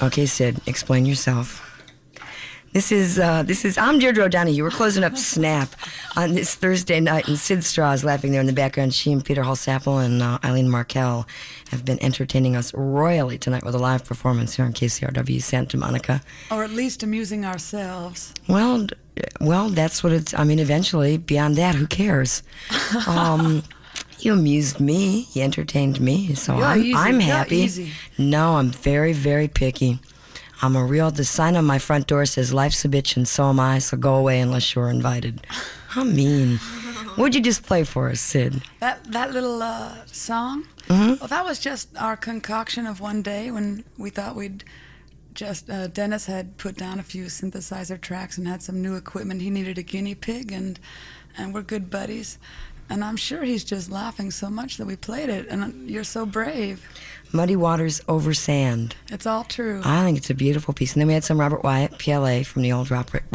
Okay, Sid, explain yourself. This is I'm Deirdre O'Donoghue. We're closing up Snap on this Thursday night, and Sid Straw is laughing there in the background. She and Peter Hall-Sapple and Eileen Markel have been entertaining us royally tonight with a live performance here on KCRW Santa Monica. Or at least amusing ourselves. Well, that's what it's, I mean, eventually, beyond that, who cares? You amused me, you entertained me, so I'm happy. You're easy. No, I'm very, very picky. The sign on my front door says, life's a bitch and so am I, so go away unless you're invited. How mean. What'd you just play for us, Sid? That little song? Mm-hmm. Well, that was just our concoction of one day when we thought we'd just, Dennis had put down a few synthesizer tracks and had some new equipment. He needed a guinea pig, and we're good buddies. And I'm sure he's just laughing so much that we played it, and you're so brave. Muddy Waters Over Sand. It's all true. I think it's a beautiful piece. And then we had some Robert Wyatt, PLA, from the old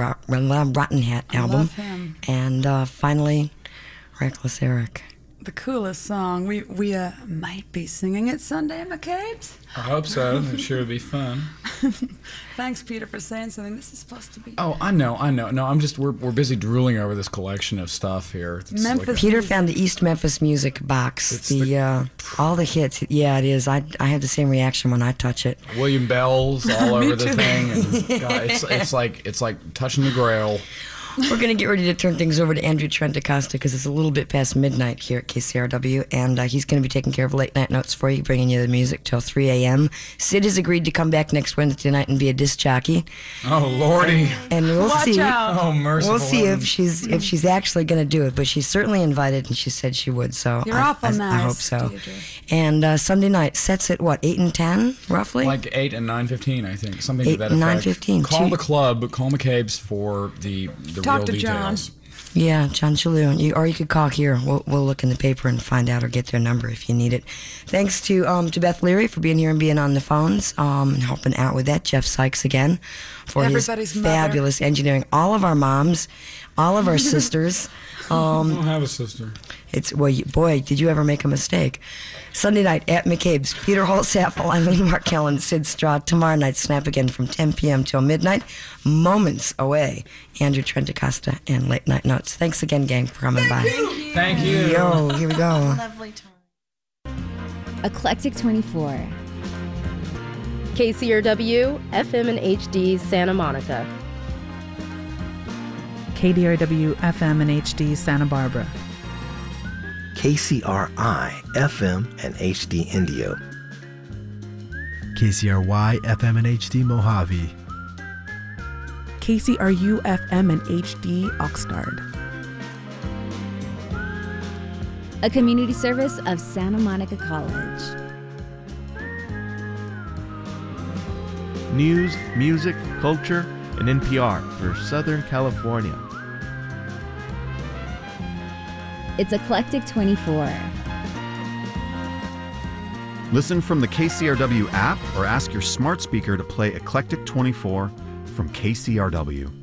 Rotten Hat album. I love him. And finally, Reckless Eric. The coolest song. We might be singing it Sunday, McCabe's. I hope so. It sure would be fun. Thanks, Peter, for saying something. This is supposed to be... Oh, I know. No, I'm just, we're busy drooling over this collection of stuff here. It's Memphis. Peter found the East Memphis Music box. It's all the hits. Yeah, it is. I have the same reaction when I touch it. William Bell's all over the too. thing. And God, it's like touching the Grail. We're going to get ready to turn things over to Andrew Trent Acosta because it's a little bit past midnight here at KCRW, and he's going to be taking care of late night notes for you, bringing you the music till 3 a.m. Sid has agreed to come back next Wednesday night and be a disc jockey. Oh, Lordy. And we'll Watch see. out. Oh, merciful. We'll see if she's actually going to do it, but she's certainly invited, and she said she would. So You're awful nice. I hope so. Deirdre. And Sunday night sets at what, 8 and 10 roughly? Like 8 and 9:15, I think. Something to 8 that and effect. 9:15. Call the club, call McCabe's for the Talk real to John. details. Yeah, John Chalou. Or you could call here. We'll look in the paper and find out or get their number if you need it. Thanks to Beth Leary for being here and being on the phones and helping out with that. Jeff Sykes again for Everybody's his mother. fabulous engineering. All of our moms, all of our sisters. I don't have a sister. Boy, did you ever make a mistake. Sunday night at McCabe's, Peter Hall-Sapple, Eileen Markel, and Sid Straw. Tomorrow night, Snap again from 10 p.m. till midnight. Moments away, Andrew Trent Acosta and Late Night Notes. Thanks again, gang, for coming by. Thank you. Yo, here we go. Lovely time. Eclectic 24. KCRW, FM and HD, Santa Monica. KDRW FM and HD Santa Barbara. KCRI FM and HD Indio. KCRY FM and HD Mojave. KCRU FM and HD Oxnard. A community service of Santa Monica College. News, music, culture, and NPR for Southern California. It's Eclectic 24. Listen from the KCRW app or ask your smart speaker to play Eclectic 24 from KCRW.